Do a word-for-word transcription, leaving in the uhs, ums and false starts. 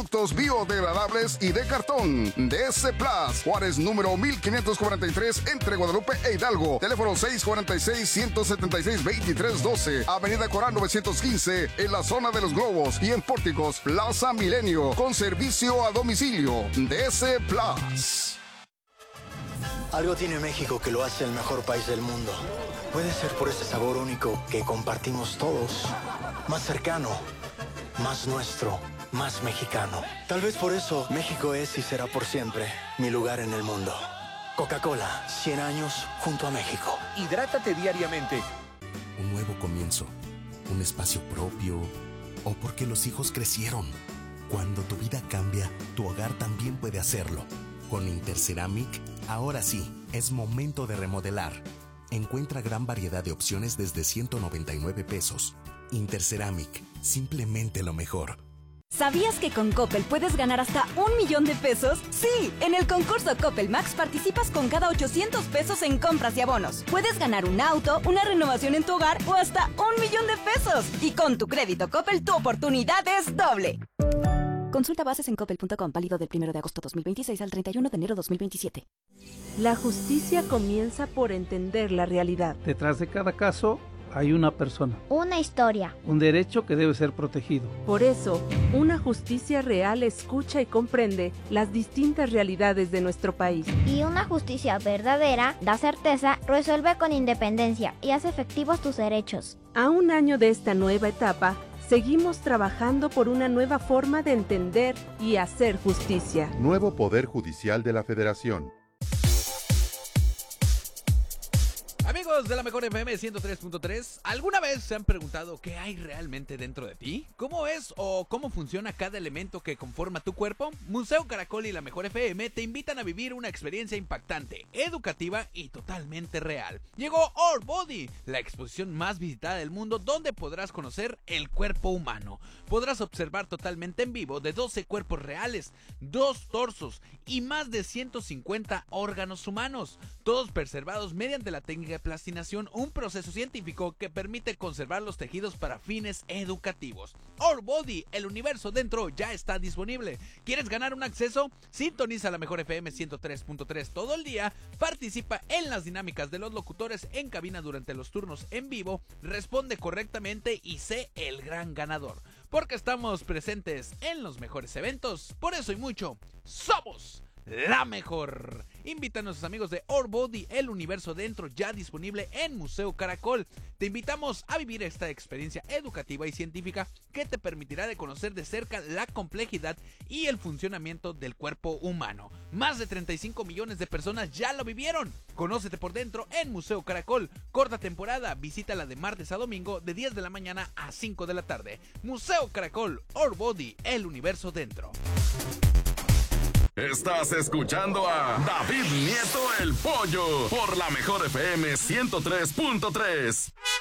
productos biodegradables y de cartón. D S Plus, Juárez número mil quinientos cuarenta y tres, entre Guadalupe e Hidalgo. Teléfono seis cuatro seis, uno siete seis, dos tres uno dos. Avenida Corán novecientos quince, en la zona de Los Globos. Y en Pórticos, Plaza Milenio, con servicio a domicilio. D S Plus. Algo tiene México que lo hace el mejor país del mundo. Puede ser por ese sabor único que compartimos todos. Más cercano, más nuestro, más mexicano. Tal vez por eso México es y será por siempre mi lugar en el mundo. Coca-Cola, cien años junto a México. Hidrátate diariamente. Un nuevo comienzo, un espacio propio, o porque los hijos crecieron. Cuando tu vida cambia, tu hogar también puede hacerlo. Con Interceramic, ahora sí, es momento de remodelar. Encuentra gran variedad de opciones desde ciento noventa y nueve pesos. Interceramic, simplemente lo mejor. ¿Sabías que con Coppel puedes ganar hasta un millón de pesos? ¡Sí! En el concurso Coppel Max participas con cada ochocientos pesos en compras y abonos. Puedes ganar un auto, una renovación en tu hogar o hasta un millón de pesos. Y con tu crédito Coppel, tu oportunidad es doble. Consulta bases en coppel punto com, válido del primero de agosto dos mil veintiséis al treinta y uno de enero dos mil veintisiete. La justicia comienza por entender la realidad. Detrás de cada caso hay una persona. Una historia. Un derecho que debe ser protegido. Por eso, una justicia real escucha y comprende las distintas realidades de nuestro país. Y una justicia verdadera da certeza, resuelve con independencia y hace efectivos tus derechos. A un año de esta nueva etapa, seguimos trabajando por una nueva forma de entender y hacer justicia. Nuevo Poder Judicial de la Federación. Amigos de la Mejor F M ciento tres punto tres, ¿alguna vez se han preguntado qué hay realmente dentro de ti? ¿Cómo es o cómo funciona cada elemento que conforma tu cuerpo? Museo Caracol y la Mejor F M te invitan a vivir una experiencia impactante, educativa y totalmente real. Llegó Our Body, la exposición más visitada del mundo, donde podrás conocer el cuerpo humano. Podrás observar totalmente en vivo de doce cuerpos reales, dos torsos y más de ciento cincuenta órganos humanos, todos preservados mediante la técnica de plastinación, un proceso científico que permite conservar los tejidos para fines educativos. Our Body, el universo dentro, ya está disponible. ¿Quieres ganar un acceso? Sintoniza la Mejor F M ciento tres punto tres todo el día, participa en las dinámicas de los locutores en cabina durante los turnos en vivo, responde correctamente y sé el gran ganador. Porque estamos presentes en los mejores eventos, por eso y mucho, somos la mejor. Invita a nuestros amigos de Our Body, el universo dentro, ya disponible en Museo Caracol. Te invitamos a vivir esta experiencia educativa y científica que te permitirá de conocer de cerca la complejidad y el funcionamiento del cuerpo humano. Más de treinta y cinco millones de personas ya lo vivieron. Conócete por dentro en Museo Caracol. Corta temporada, visítala de martes a domingo de diez de la mañana a cinco de la tarde. Museo Caracol, Our Body, el universo dentro. Estás escuchando a David Nieto el Pollo por la Mejor F M ciento tres punto tres.